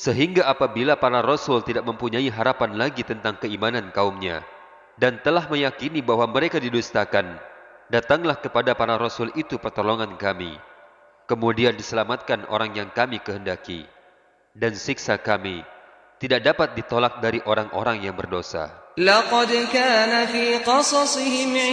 Sehingga apabila para rasul tidak mempunyai harapan lagi tentang keimanan kaumnya dan telah meyakini bahwa mereka didustakan, datanglah kepada para rasul itu pertolongan kami. Kemudian diselamatkan orang yang kami kehendaki, dan siksa kami tidak dapat ditolak dari orang-orang yang berdosa. لقد كان في قصصهم